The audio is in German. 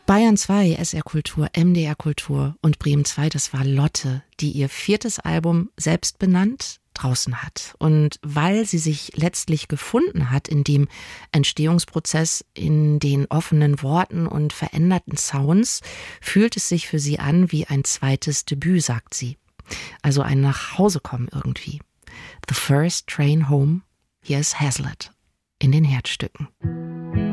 Bayern 2, SR Kultur, MDR Kultur und Bremen 2, das war Lotte, die ihr 4. Album selbst benannt draußen hat. Und weil sie sich letztlich gefunden hat in dem Entstehungsprozess, in den offenen Worten und veränderten Sounds, fühlt es sich für sie an wie ein zweites Debüt, sagt sie. Also ein Nachhausekommen irgendwie. The First Train Home, hier ist Hazlitt in den Herzstücken.